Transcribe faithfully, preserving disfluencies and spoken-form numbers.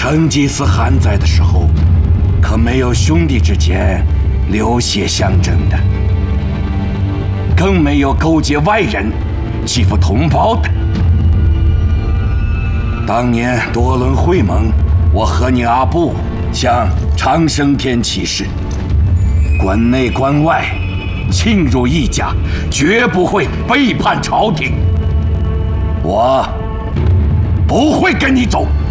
成吉思汗在的时候，可没有兄弟之间流血相争的，更没有勾结外人欺负同胞的。当年多伦会盟，我和你阿布向长生天起誓，关内关外，亲如一家，绝不会背叛朝廷。我不会跟你走。